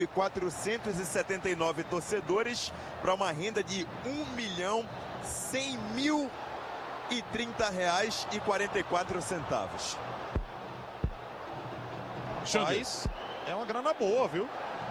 479 torcedores para uma renda de R$1.100.030,44. Mas é uma grana boa, viu?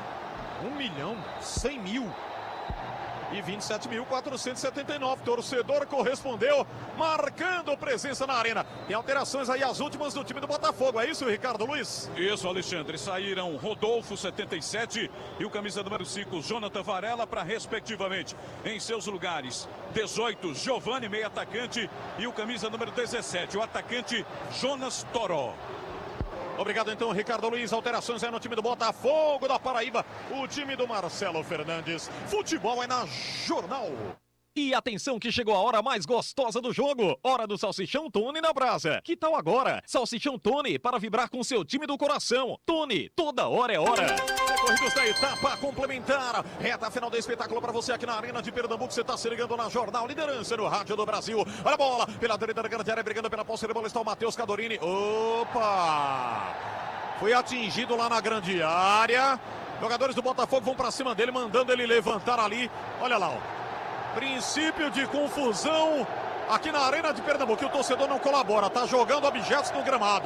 1.100.027.479. Torcedor correspondeu, marcando presença na arena. Tem alterações aí, as últimas do time do Botafogo. É isso, Ricardo Luiz? Isso, Alexandre. Saíram Rodolfo, 77, e o camisa número 5, Jonathan Varela, para respectivamente. Em seus lugares, 18, Giovani, meio atacante, e o camisa número 17, o atacante Jonas Toró. Obrigado então, Ricardo Luiz. Alterações aí no time do Botafogo da Paraíba. O time do Marcelo Fernandes. Futebol é na Jornal. E atenção que chegou a hora mais gostosa do jogo. Hora do Salsichão Tony na brasa. Que tal agora? Salsichão Tony para vibrar com seu time do coração. Tony, toda hora é hora. Corridos da etapa complementar. Reta final do espetáculo para você aqui na Arena de Pernambuco. Você está se ligando na Jornal Liderança no Rádio do Brasil. Olha a bola. Pela direita da grande área, brigando pela posse de bola está o Matheus Cadorini. Opa! Foi atingido lá na grande área. Jogadores do Botafogo vão para cima dele, mandando ele levantar ali. Olha lá, ó. Princípio de confusão aqui na Arena de Pernambuco, que o torcedor não colabora, tá jogando objetos no gramado.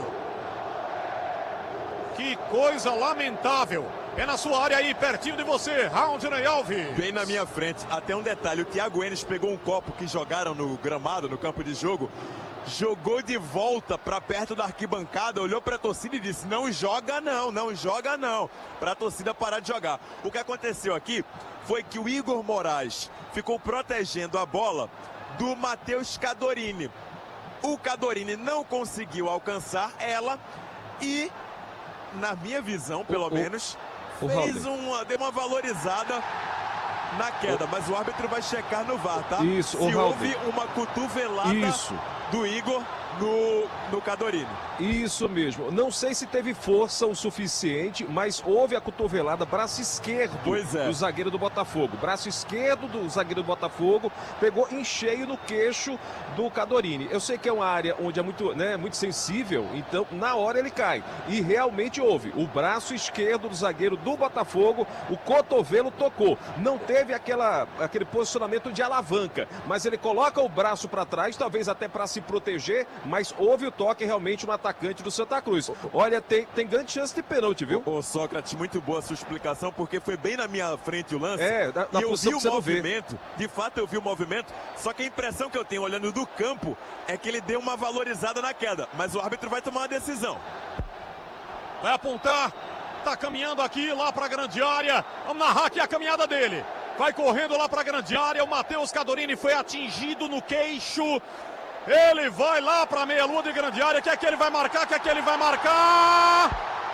Que coisa lamentável. É na sua área aí, pertinho de você, Raundney Alves. Bem na minha frente. Até um detalhe, o Thiago Enes pegou um copo que jogaram no gramado, no campo de jogo, jogou de volta para perto da arquibancada, olhou para a torcida e disse: não joga não, não joga não, para a torcida parar de jogar. O que aconteceu aqui foi que o Igor Moraes ficou protegendo a bola do Matheus Cadorini. O Cadorini não conseguiu alcançar ela e, na minha visão, pelo menos, deu uma valorizada na queda, mas o árbitro vai checar no VAR, tá? Isso, se houve uma cotovelada do Igor no Cadorini. Isso mesmo. Não sei se teve força o suficiente, mas houve a cotovelada, braço esquerdo do zagueiro do Botafogo. Braço esquerdo do zagueiro do Botafogo pegou em cheio no queixo do Cadorini. Eu sei que é uma área onde é muito sensível, então na hora ele cai. E realmente houve. O braço esquerdo do zagueiro do Botafogo, o cotovelo tocou. Não teve aquele posicionamento de alavanca, mas ele coloca o braço para trás, talvez até para se proteger, mas houve o toque realmente no atacante do Santa Cruz. Olha, tem grande chance de pênalti, viu? Ô Sócrates, muito boa a sua explicação, porque foi bem na minha frente o lance. Na e eu vi o você movimento, de fato eu vi o movimento, só que a impressão que eu tenho olhando do campo é que ele deu uma valorizada na queda, mas o árbitro vai tomar uma decisão. Vai apontar, tá caminhando aqui lá pra grande área, vamos narrar aqui a caminhada dele. Vai correndo lá pra grande área, o Matheus Cadorini foi atingido no queixo. Ele vai lá para a meia-lua de grande área. Quer que ele vai marcar? Quer que ele vai marcar?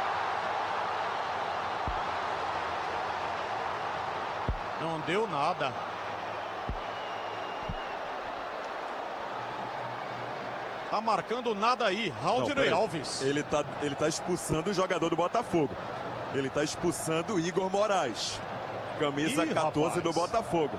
Não deu nada. Tá marcando nada aí, Raundney Alves. Ele tá expulsando o jogador do Botafogo. Ele tá expulsando o Igor Moraes, camisa 14 do Botafogo.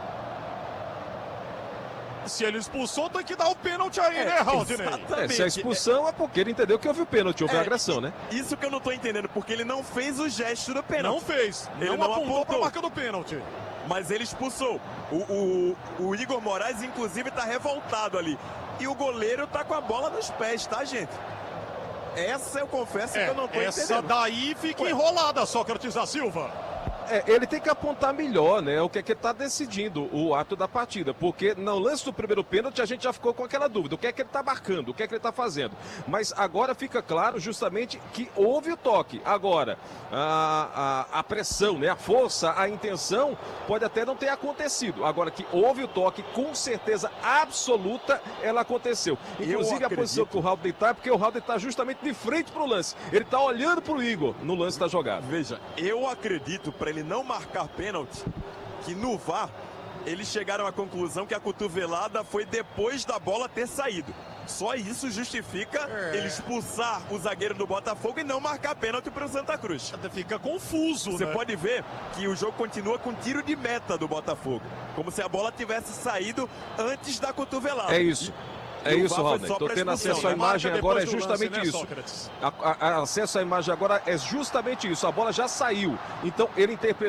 Se ele expulsou, tem que dar o pênalti aí, né, Raundney? Se a expulsão é porque ele entendeu que houve o pênalti, houve agressão, né? Isso que eu não tô entendendo, porque ele não fez o gesto do pênalti. Não fez. Ele não apontou pra marca do pênalti. Mas ele expulsou. O Igor Moraes, inclusive, tá revoltado ali. E o goleiro tá com a bola nos pés, tá, gente? Essa eu confesso que eu não tô entendendo. Essa daí fica enrolada, Sócrates da Silva. Ele tem que apontar melhor, né? O que é que ele está decidindo, o ato da partida. Porque no lance do primeiro pênalti a gente já ficou com aquela dúvida. O que é que ele está marcando? O que é que ele está fazendo? Mas agora fica claro justamente que houve o toque. Agora, a pressão, né? A força, a intenção pode até não ter acontecido. Agora que houve o toque, com certeza absoluta, ela aconteceu. Inclusive a posição que o Raundney está, porque o Raundney está justamente de frente para o lance. Ele está olhando para o Igor no lance da jogada. Veja, eu acredito, para ele não marcar pênalti, que no VAR eles chegaram à conclusão que a cotovelada foi depois da bola ter saído. Só isso justifica ele expulsar o zagueiro do Botafogo e não marcar pênalti para o Santa Cruz. Fica confuso, Você pode ver que o jogo continua com tiro de meta do Botafogo, como se a bola tivesse saído antes da cotovelada. É isso. É isso, Raundney. Estou tendo acesso à imagem agora, é justamente isso. Acesso à imagem agora é justamente isso. A bola já saiu. Então ele interpretou